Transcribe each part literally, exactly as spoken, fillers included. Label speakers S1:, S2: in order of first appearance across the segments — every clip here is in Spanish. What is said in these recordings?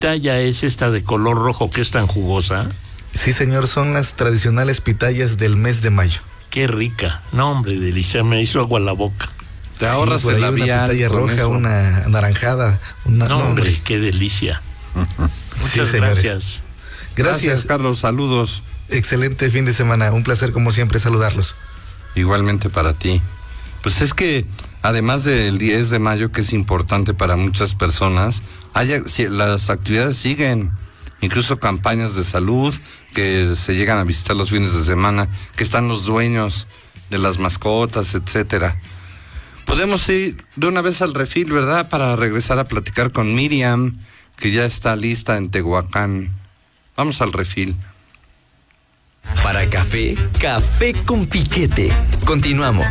S1: pitaya es esta de color rojo que es tan jugosa?
S2: Sí, señor, son las tradicionales pitayas del mes de mayo.
S1: Qué rica. No, hombre, delicia, me hizo agua la boca.
S3: Te ahorras
S2: sí,
S3: el
S2: una
S3: labial
S2: pitaya roja,
S3: eso.
S2: una anaranjada. Una,
S1: no,
S2: no,
S1: hombre,
S2: hombre,
S1: qué delicia. Muchas
S2: sí,
S1: gracias.
S2: Gracias.
S3: Gracias, Carlos. Saludos.
S2: Excelente fin de semana. Un placer, como siempre, saludarlos.
S3: Igualmente para ti. Pues es que, además del diez de mayo, que es importante para muchas personas, haya, si, las actividades siguen, incluso campañas de salud que se llegan a visitar los fines de semana, que están los dueños de las mascotas, etcétera. Podemos ir de una vez al refil, ¿verdad? Para regresar a platicar con Miriam, que ya está lista en Tehuacán. Vamos al refil.
S4: Para café, café con piquete. Continuamos.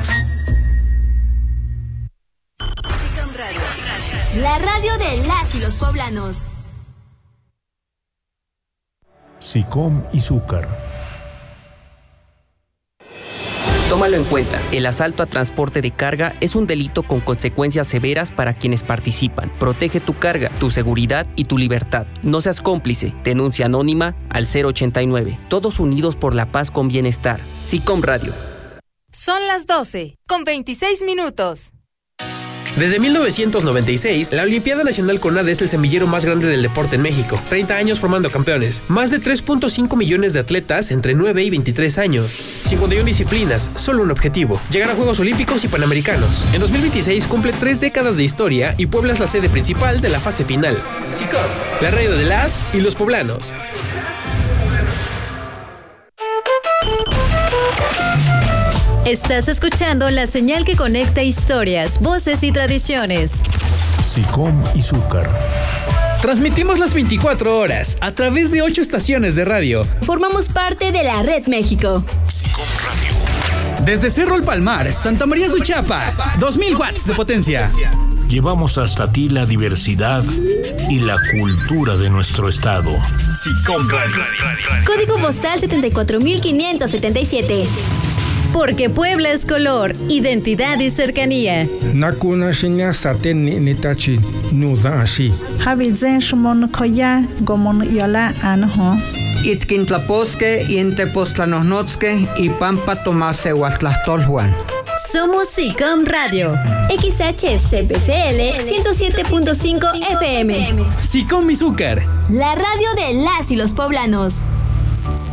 S5: La radio de las y los poblanos.
S6: SICOM y Zúcar.
S7: Tómalo en cuenta, el asalto a transporte de carga es un delito con consecuencias severas para quienes participan. Protege tu carga, tu seguridad y tu libertad. No seas cómplice. Denuncia anónima al cero ochenta y nueve. Todos unidos por la paz con bienestar. SICOM Radio.
S8: Son las doce, con veintiséis minutos.
S9: Desde mil novecientos noventa y seis, la Olimpiada Nacional CONADE es el semillero más grande del deporte en México. treinta años formando campeones. Más de tres punto cinco millones de atletas entre nueve y veintitrés años. cincuenta y una disciplinas, solo un objetivo: llegar a Juegos Olímpicos y Panamericanos. En dos mil veintiséis cumple tres décadas de historia y Puebla es la sede principal de la fase final. SICOM, la radio de las y los poblanos.
S8: Estás escuchando la señal que conecta historias, voces y tradiciones.
S6: SICOM y Zúcar.
S9: Transmitimos las veinticuatro horas a través de ocho estaciones de radio.
S5: Formamos parte de la Red México.
S6: SICOM Radio.
S9: Desde Cerro El Palmar, Santa María Suchapa, dos mil watts de potencia.
S1: Llevamos hasta ti la diversidad y la cultura de nuestro estado.
S6: SICOM Radio.
S5: Código postal setenta y cuatro mil quinientos setenta y siete.
S8: Porque Puebla es color, identidad y cercanía.
S10: Nakuna shinya saten ni nitachi nuda ashi.
S11: Habizen shmon koya gomon yola anho.
S12: Itkintlaposque y entepostlanosnotzque y pampa tomase huatlastolhuan.
S8: Somos SICOM Radio.
S5: X H C P C L ciento siete punto cinco F M.
S9: SICOM y Zúcar.
S5: La radio de las y los poblanos.